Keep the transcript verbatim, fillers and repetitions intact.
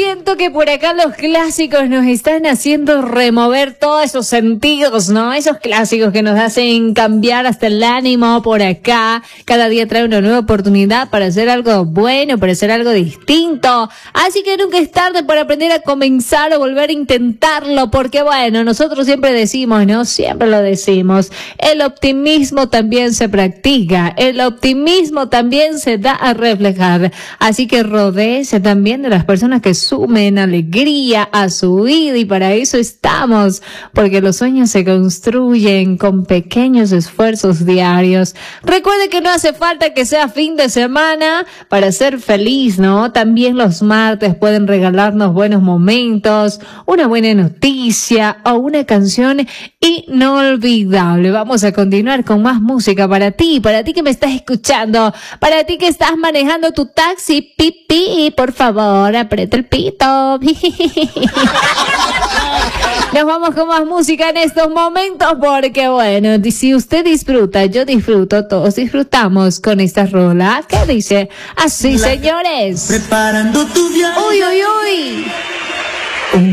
siento que por acá los clásicos nos están haciendo remover todos esos sentidos, ¿no? Esos clásicos que nos hacen cambiar hasta el ánimo por acá. Cada día trae una nueva oportunidad para hacer algo bueno, para hacer algo distinto. Así que nunca es tarde para aprender a comenzar o volver a intentarlo, porque bueno, nosotros siempre decimos, ¿no? Siempre lo decimos. El optimismo también se practica. El optimismo también se da a reflejar. Así que rodéese también de las personas que sumen alegría a su vida, y para eso estamos, porque los sueños se construyen con pequeños esfuerzos diarios. Recuerde que no hace falta que sea fin de semana para ser feliz, ¿no? También los martes pueden regalarnos buenos momentos, una buena noticia o una canción inolvidable. Vamos a continuar con más música para ti, para ti que me estás escuchando, para ti que estás manejando tu taxi, pipí, por favor, aprieta el pito. Nos vamos con más música en estos momentos porque, bueno, si usted disfruta, yo disfruto, todos disfrutamos con esta rola que dice así, señores. Preparando tu viaje. Uy, uy, uy.